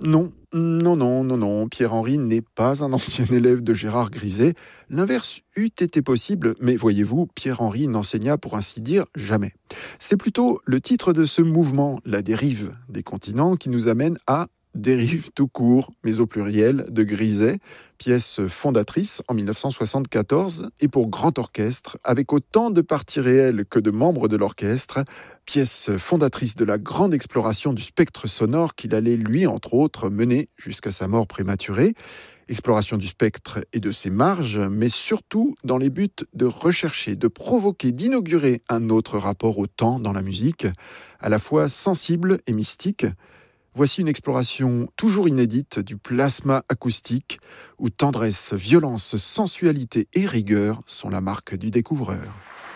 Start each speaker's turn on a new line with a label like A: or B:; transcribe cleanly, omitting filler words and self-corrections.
A: Non, non, non, non, non, Pierre-Henry n'est pas un ancien élève de Gérard Griset. L'inverse eût été possible, mais voyez-vous, Pierre-Henry n'enseigna pour ainsi dire jamais. C'est plutôt le titre de ce mouvement, la dérive des continents, qui nous amène à Dérive tout court, mais au pluriel, de Griset, pièce fondatrice en 1974 et pour grand orchestre, avec autant de parties réelles que de membres de l'orchestre, pièce fondatrice de la grande exploration du spectre sonore qu'il allait, lui, entre autres, mener jusqu'à sa mort prématurée. Exploration du spectre et de ses marges, mais surtout dans les buts de rechercher, de provoquer, d'inaugurer un autre rapport au temps dans la musique, à la fois sensible et mystique. Voici une exploration toujours inédite du plasma acoustique, où tendresse, violence, sensualité et rigueur sont la marque du découvreur.